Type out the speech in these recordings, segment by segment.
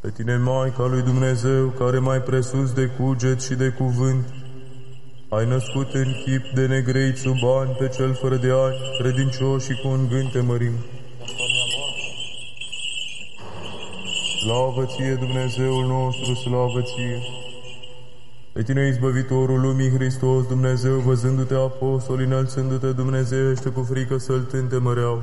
Pe tine, Maica lui Dumnezeu, care mai presus de cuget și de cuvânt, ai născut în chip de negreit sub ani pe cel fără de ani, credincios și cu un gând te mărim. Slavă ție, Dumnezeul nostru, slavă ție! Pe tine, Izbăvitorul lumii, Hristos, Dumnezeu, văzându-te apostol, înălțându-te dumnezeiește cu frică săltând te măreau.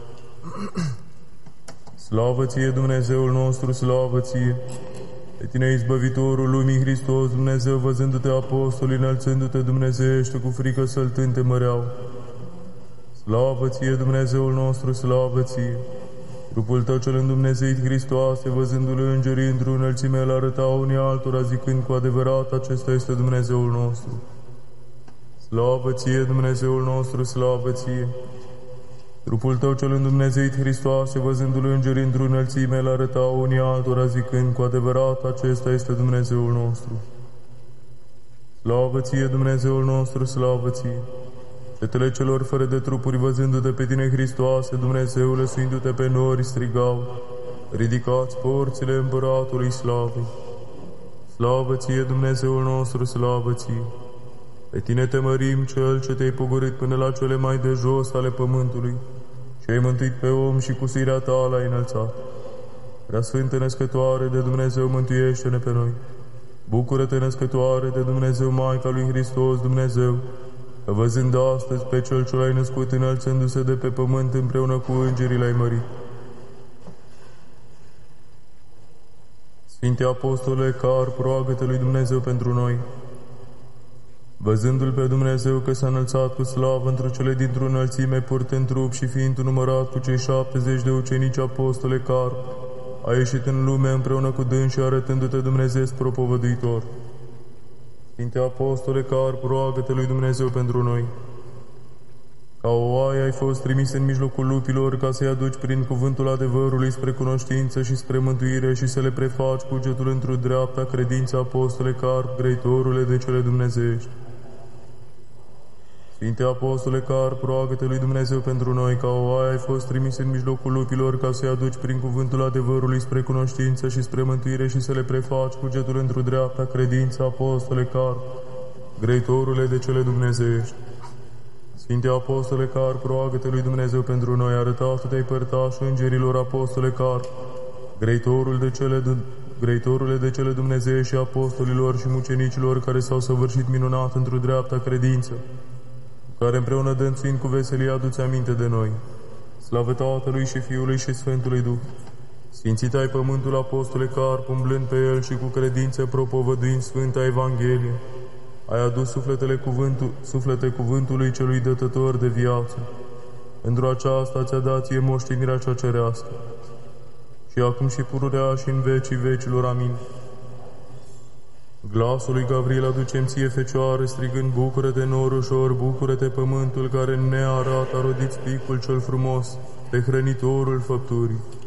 Slavă ție, Dumnezeul nostru, slavă ție! Pe tine, Izbăvitorul lumii, Hristos, Dumnezeu, văzându-te apostol, înălțându-te dumnezeiește cu frică săltând te măreau. Slavă ție, Dumnezeul nostru, slavă ție! Trupul tău cel îndumnezeit, Hristoase, văzându-l îngerii într-o înălțime, îl arătau unii altora, zicând cu adevărat, acesta este Dumnezeul nostru. Slavă ție, Dumnezeul nostru, slavă ție! Trupul tău cel îndumnezeit, Hristoase, văzându-l îngerii într-o înălțime, îl arătau unii altora, zicând cu adevărat, acesta este Dumnezeul nostru. Slavă ție, Dumnezeul nostru, slavă ție! Fetele celor fără de trupuri, văzându-te pe tine, Hristoase, Dumnezeule, suindu-te pe nori, strigau, ridicați porțile împăratului slavei. Slavă ție, Dumnezeul nostru, slavă ție! Pe tine te mărim, cel ce te-ai pogorât până la cele mai de jos ale pământului, și ai mântuit pe om și cu sirea ta l-ai înălțat. Preasfântă Născătoare de Dumnezeu, mântuiește-ne pe noi! Bucură-te, Născătoare de Dumnezeu, Maica lui Hristos, Dumnezeu, că văzând astăzi pe cel ce l-ai născut înălțându-se de pe pământ împreună cu îngerii l-ai mărit. Sfinte Apostole Carp, roagă-te lui Dumnezeu pentru noi. Văzându-l pe Dumnezeu că s-a înălțat cu slavă într-o cele dintr-o înălțime, purtând trup și fiind numărat cu cei 70 de ucenici Apostole Carp, a ieșit în lume împreună cu dânsi, arătându-te Dumnezeu propovăduitor. Sfinte Apostole Carp, roagă-te lui Dumnezeu pentru noi. Ca o oaie ai fost trimis în mijlocul lupilor ca să-i aduci prin cuvântul adevărului spre cunoștință și spre mântuire și să le prefaci cugetul într-o dreapta credință, Apostole Carp, grăitorule de cele dumnezeiești. Sfinte Apostole Carp, roagă-te lui Dumnezeu pentru noi. Ca o oaie ai fost trimis în mijlocul lupilor ca să-i aduci prin cuvântul adevărului spre cunoștință și spre mântuire și să le prefaci cugetul într-o dreapta credință, Apostole Carp, grăitorule de cele dumnezeiești. Sfinte Apostole Carp, roagă-te lui Dumnezeu pentru noi, arătat-te-ai părtaș îngerilor, Apostole Carp, grăitorule de cele dumnezeiești și apostolilor și mucenicilor care s-au săvârșit minunat într-o dreapta credință, care împreună dănțuind cu veselie aduți aminte de noi. Slavă Tatălui și Fiului și Sfântului Duh! Sfințit ai pământul, Apostole Carp, umblând pe el și cu credință propovăduind Sfânta Evanghelie, ai adus suflete cuvântului celui dătător de viață. Într-o aceasta ți-a dat ție moștenirea cea cerească. Și acum și pururea și în vecii vecilor. Amin. Glasul lui Gabriel aducem ție, Fecioară, strigând, bucură-te, norușor, bucură-te, pământul care ne arată a rodit spicul cel frumos, pe hrănitorul făpturii.